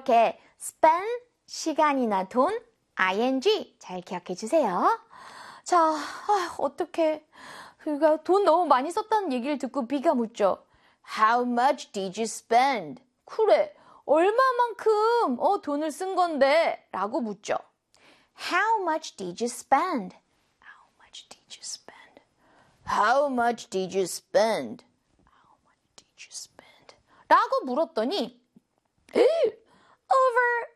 이렇게 spend, 시간이나 돈, ing 잘 기억해 주세요. 자, 어떡해. 그러니까 돈 너무 많이 썼다는 얘기를 듣고 B가 묻죠. How much did you spend? 그래, 얼마만큼 돈을 쓴 건데? 라고 묻죠. How much did you spend? How much did you spend? How much did you spend? How much did you spend? 라고 물었더니 over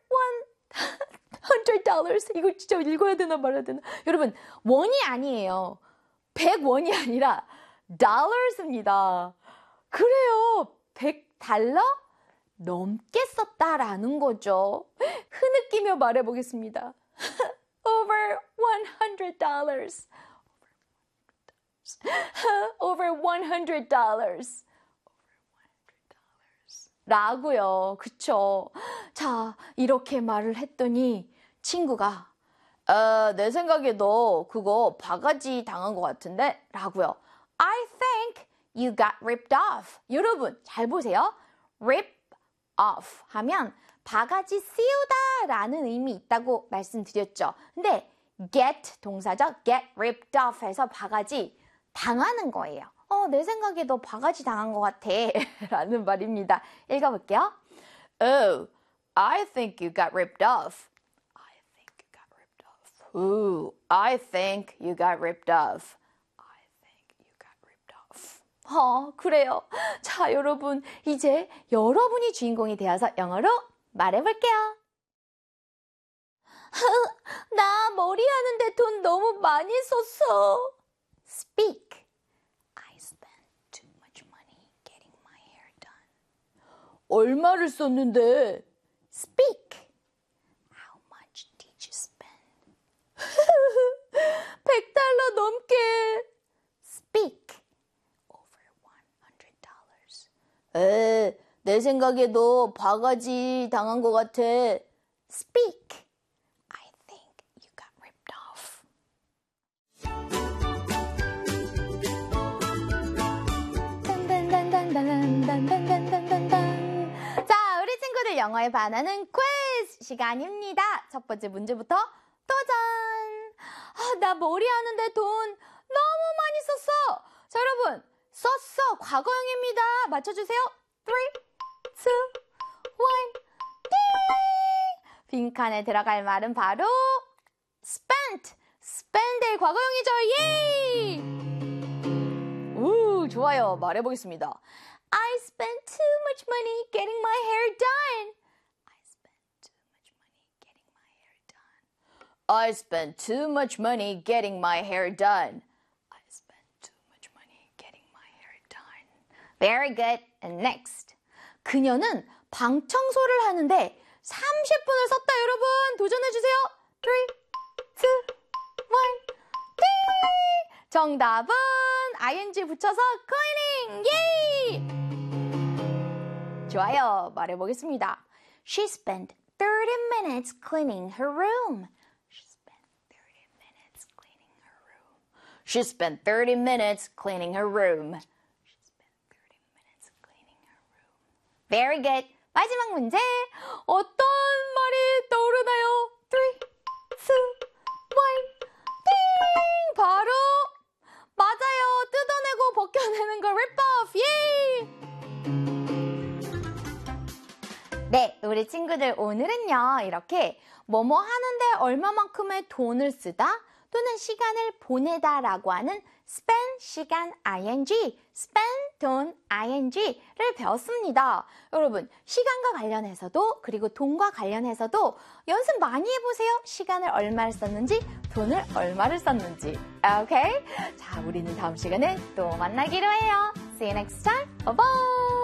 $100. 이거 진짜 읽어야 되나 말아야 되나? 여러분, 원이 아니에요. 100원이 아니라 dollars입니다. 그래요. $100 넘게 썼다라는 거죠. 흐느끼며 말해보겠습니다. Over $100. Over $100. 라고요. 그쵸? 자, 이렇게 말을 했더니 친구가 내 생각에 너 그거 바가지 당한 것 같은데? 라고요. I think you got ripped off. 여러분, 잘 보세요. rip off 하면 바가지 씌우다 라는 의미 있다고 말씀드렸죠. 근데 get 동사죠. get ripped off 해서 바가지 당하는 거예요. 내 생각에 너 바가지 당한 것 같아. 라는 말입니다. 읽어볼게요. Oh, I think you got ripped off. I think you got ripped off. Ooh, I think you got ripped off. I think you got ripped off. 그래요. 자, 여러분, 이제 여러분이 주인공이 되어서 영어로 말해볼게요. 나 머리 하는데 돈 너무 많이 썼어. Speak. 얼마를 썼는데? Speak. How much did you spend? $100 넘게. Speak. Over $100. 내 생각에도 바가지 당한 것 같아. Speak. I think you got ripped off. 영어에 반하는 퀴즈 시간입니다. 첫 번째 문제부터 도전! 나 머리 하는데 돈 너무 많이 썼어. 자, 여러분, 썼어. 과거형입니다. 맞춰주세요. 3, 2, 1, 띵! 빈칸에 들어갈 말은 바로 spent. spend의 과거형이죠. 예이! 우, 좋아요. 말해보겠습니다. I spent too much money getting my hair done. I spent too much money getting my hair done. I spent too much money getting my hair done. I spent too much money getting my hair done. Very good. And next. 그녀는 방 청소를 하는데 30분을 썼다. 여러분, 도전해주세요. 3, 2, 1, 띵! 정답은 ing 붙여서 cleaning. 예이! 좋아요. 말해보겠습니다. She spent 30 minutes cleaning her room. She spent 30 minutes cleaning her room. She spent 30 minutes cleaning her room. She spent 30 minutes cleaning her room. Very good. 마지막 문제. 어떤 말이 떠오르나요? 3, 2, 1, 띵! 바로 맞아요. 뜯어내고 벗겨내는 거 rip off. 예! 네, 우리 친구들 오늘은요. 이렇게 뭐뭐 하는데 얼마만큼의 돈을 쓰다 또는 시간을 보내다 라고 하는 spend 시간 ing, spend 돈 ing를 배웠습니다. 여러분, 시간과 관련해서도 그리고 돈과 관련해서도 연습 많이 해보세요. 시간을 얼마를 썼는지, 돈을 얼마를 썼는지. 오케이? 자, 우리는 다음 시간에 또 만나기로 해요. See you next time. Bye bye.